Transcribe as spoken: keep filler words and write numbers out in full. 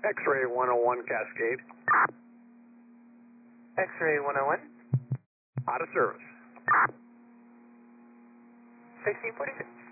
X-ray one oh one Cascade. X-ray one oh one. Out of service. sixteen forty-six.